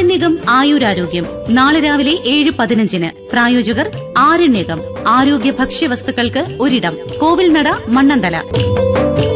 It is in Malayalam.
ആരണ്യകം ആയുരാരോഗ്യം നാളെ രാവിലെ 7:15. പ്രായോജകർ ആരണ്യകം ആരോഗ്യ ഭക്ഷ്യവസ്തുക്കൾക്ക് ഒരിടം, കോവിൽനട, മണ്ണന്തല.